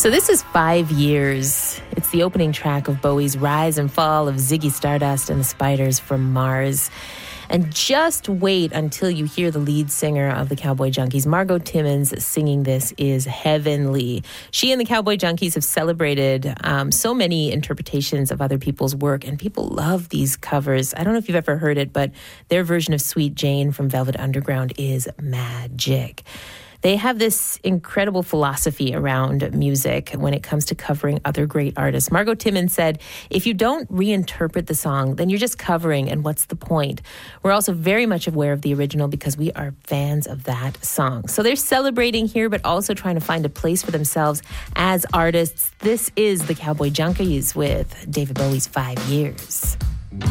So this is 5 Years. It's the opening track of Bowie's Rise and Fall of Ziggy Stardust and the Spiders from Mars. And just wait until you hear the lead singer of the Cowboy Junkies, Margo Timmons, singing This Is Heavenly. She and the Cowboy Junkies have celebrated so many interpretations of other people's work, and people love these covers. I don't know if you've ever heard it, but their version of Sweet Jane from Velvet Underground is magic. They have this incredible philosophy around music when it comes to covering other great artists. Margo Timmons said, if you don't reinterpret the song, then you're just covering, and what's the point? We're also very much aware of the original because we are fans of that song. So they're celebrating here, but also trying to find a place for themselves as artists. This is the Cowboy Junkies with David Bowie's 5 Years.